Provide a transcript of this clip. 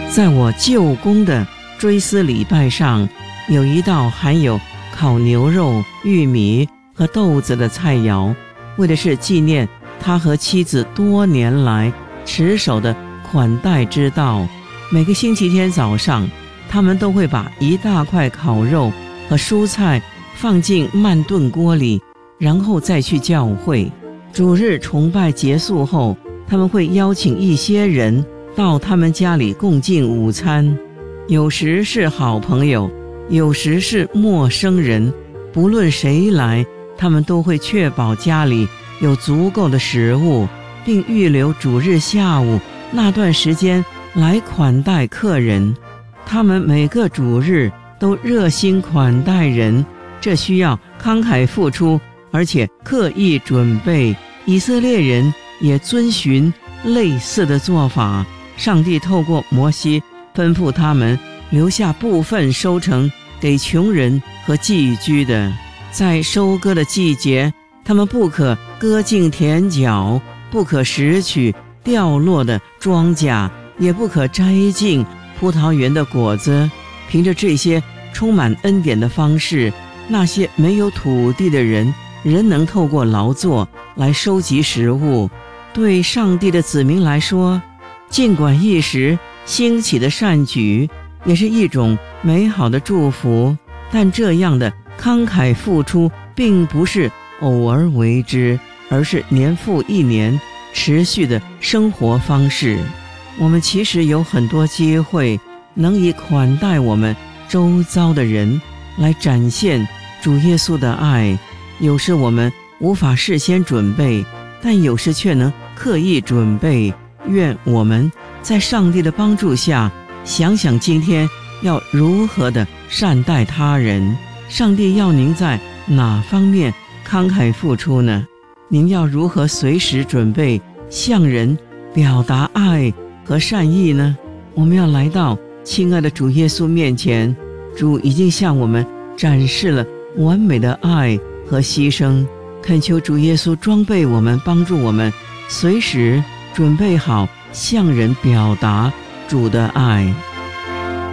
在我舅公的追思礼拜上，有一道含有烤牛肉、玉米和豆子的菜肴，为的是纪念他和妻子多年来持守的款待之道。每个星期天早上，他们都会把一大块烤肉和蔬菜放进慢炖锅里，然后再去教会。主日崇拜结束后，他们会邀请一些人到他们家里共进午餐，有时是好朋友，有时是陌生人，不论谁来，他们都会确保家里有足够的食物，并预留主日下午那段时间来款待客人。他们每个主日都热心款待人，这需要慷慨付出，而且刻意准备。以色列人也遵循类似的做法。上帝透过摩西吩咐他们留下部分收成给穷人和寄居的。在收割的季节，他们不可割尽田角，不可拾取掉落的庄稼，也不可摘尽葡萄园的果子。凭着这些充满恩典的方式，那些没有土地的人仍能透过劳作来收集食物。对上帝的子民来说，尽管一时兴起的善举也是一种美好的祝福，但这样的慷慨付出并不是偶尔为之，而是年复一年持续的生活方式。我们其实有很多机会能以款待我们周遭的人来展现主耶稣的爱。有时我们无法事先准备，但有时却能刻意准备。愿我们在上帝的帮助下，想想今天要如何的善待他人。上帝要您在哪方面慷慨付出呢？您要如何随时准备向人表达爱和善意呢？我们要来到亲爱的主耶稣面前，主已经向我们展示了完美的爱和牺牲，恳求主耶稣装备我们，帮助我们随时准备好向人表达主的爱。